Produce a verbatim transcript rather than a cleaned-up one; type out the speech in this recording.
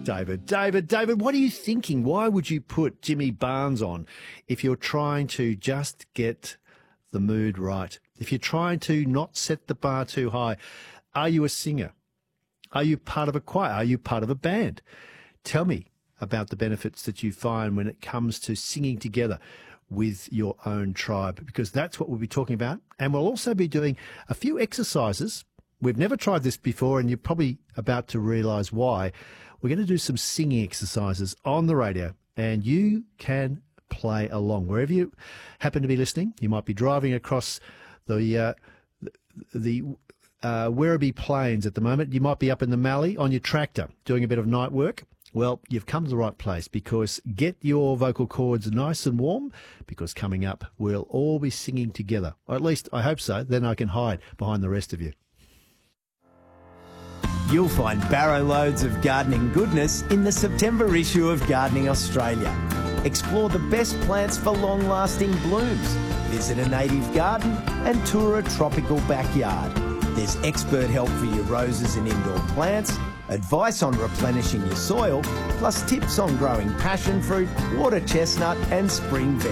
David, David, David, what are you thinking? Why would you put Jimmy Barnes on if you're trying to just get the mood right? If you're trying to not set the bar too high? Are you a singer? Are you part of a choir? Are you part of a band? Tell me about the benefits that you find when it comes to singing together with your own tribe, because that's what we'll be talking about. And we'll also be doing a few exercises. We've never tried this before, and you're probably about to realise why. We're going to do some singing exercises on the radio, and you can play along. Wherever you happen to be listening, you might be driving across the uh, the uh, Werribee Plains at the moment. You might be up in the Mallee on your tractor doing a bit of night work. Well, you've come to the right place, because get your vocal cords nice and warm, because coming up we'll all be singing together. Or at least I hope so. Then I can hide behind the rest of you. You'll find barrow loads of gardening goodness in the September issue of Gardening Australia. Explore the best plants for long-lasting blooms. Visit a native garden and tour a tropical backyard. There's expert help for your roses and indoor plants, advice on replenishing your soil, plus tips on growing passion fruit, water chestnut and spring veg.